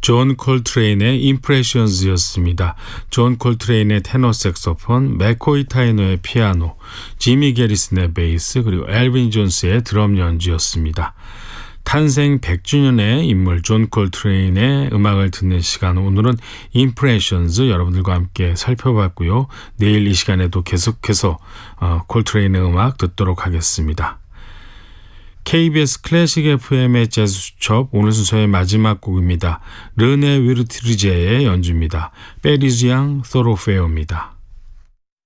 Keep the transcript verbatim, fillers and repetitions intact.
존 콜트레인의 임프레션즈였습니다. 존 콜트레인의 테너 색소폰, 맥코이 타이너의 피아노, 지미 게리슨의 베이스, 그리고 엘빈 존스의 드럼 연주였습니다. 탄생 백 주년의 인물 존 콜트레인의 음악을 듣는 시간, 오늘은 임프레션즈 여러분들과 함께 살펴봤고요. 내일 이 시간에도 계속해서 어, 콜트레인의 음악 듣도록 하겠습니다. 케이비에스 클래식 에프엠의 재즈 수첩, 오늘 순서의 마지막 곡입니다. 르네 위르트리제의 연주입니다. 페리지앙 소로페오입니다.